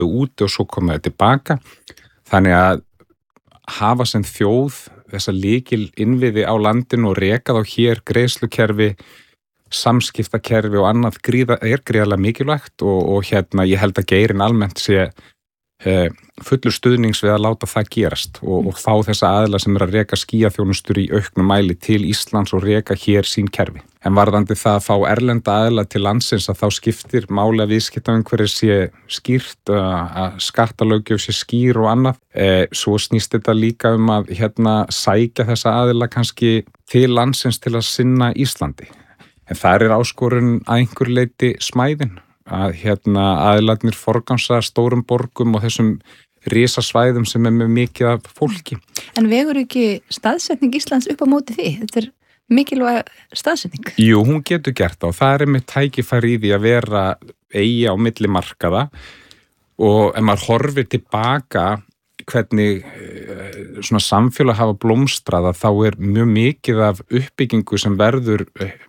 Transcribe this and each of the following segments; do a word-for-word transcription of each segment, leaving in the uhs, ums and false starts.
úti og svo koma þau tilbaka. Þannig að hafa sem þjóð þessa lykil innviði á landinu og reka þá hér greiðslukerfi, samskiptakerfi og annað gríða, er gríðarlega mikilvægt og, og hérna ég held að geirinn almennt sé eh, fullur stuðnings við að láta það gerast og, og fá þessa aðila sem er að reka skíaþjónustur í auknum mæli til Íslands og reka hér sín kerfi. En varðandi það að fá erlenda aðila til landsins að þá skiptir máli að viðskiptaumhverfið sé skýrt, að skattalöggjöf sé skýr og annað. Eh, svo snýst þetta líka um að hérna sækja þessa aðila kannski til landsins til að sinna Íslandi. En það er áskorun að einhver leyti smæðin, að hérna aðilarnir forgansa stórum borgum og þessum risasvæðum sem er með mikið af fólki. En vegur ekki staðsetning Íslands upp á móti því? Þetta er mikilvæg staðsetning. Jú, hún getur gert það og það er með tækifæri í því að vera eigi á milli markaða og ef maður horfir tilbaka hvernig svona samfélag hafa blómstrað þá er mjög mikið af uppbyggingu sem verður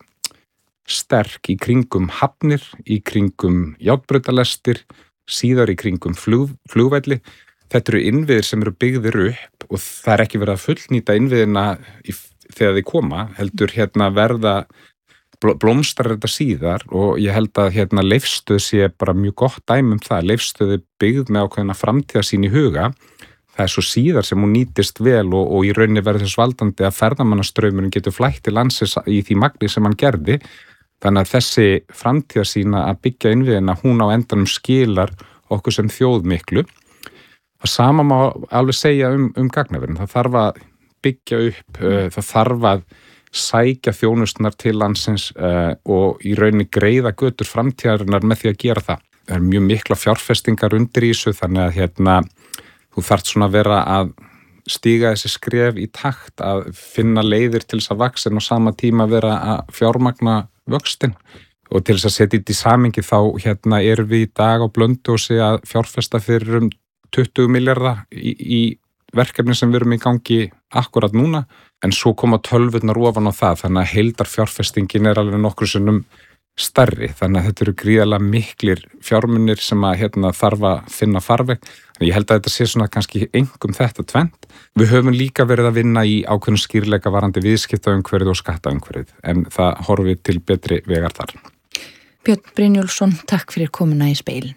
sterk í kringum hafnir, í kringum járnbrautalestir, síðar í kringum flug, flugvelli. Þetta eru innviðir sem eru byggðir upp og það er ekki verið að fullnýta innviðina í, þegar þið koma, heldur hérna verða blómstrar þetta síðar og ég held að hérna Leifsstöð sé bara mjög gott dæmi um það. Leifsstöð er byggð með ákveðna framtíðarsýn í huga. Það er svo síðar sem hún nýtist vel og, og í rauninni verður þess valdandi að ferðamannastraumurinn getur flætt til landsins í því magni sem hann gerði. Þannig að þessi framtíðarsýna að byggja innviðina, hún á endanum skilar okkur sem þjóð miklu. Það sama má alveg segja um, um gagnaverin. Það þarf að byggja upp, uh, það þarf að sækja þjónustunar til landsins uh, og í rauninni greiða götur framtíðarinnar með því að gera það. Það er mjög mikla fjárfestingar undir í þessu, þannig að hérna, þú þarft svona að vera að stíga þessi skref í takt, að finna leiðir til þess að vaxa en á sama tíma vera að fjármagna vöxtin og til þess að setja þetta í samhengi þá hérna erum við í dag á Blönduósi að fjárfesta fyrir um tuttugu milljarða í, í verkefni sem við erum í gangi akkurat núna en svo koma tölvurnar ofan á það þannig að heildarfjárfestingin er alveg nokkru sinnum stærri þannig að þetta eru gríðarlega miklir fjármunir sem að hérna þarf að finna farveg. Ég held að þetta sé svona kannski engum þetta tvennt. Við höfum líka verið að vinna í ákveðnum skýrleika varandi viðskiptaumhverfið og skattaumhverfið en það horfið til betri vegar þar. Björn Brynjólfsson, takk fyrir komuna í speilin.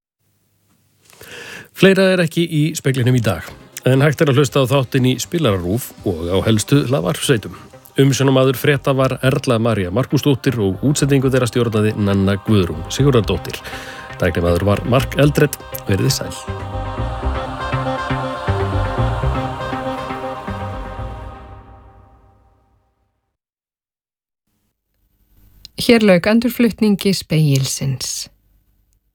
Fleira er ekki í speglinum í dag en hægt er að hlusta á þáttinn í Spilararúf og á helstu hlaðvarpsveitum. Umsjónarmaður frétta var Erla María Markúsdóttir og útsendingu þeirra stjórnaði Nanna Guðrún Sigurðardóttir. Tæknimaður var Mark Eldred, verið sæl. Hér lauk endurflutningi Spegilsins.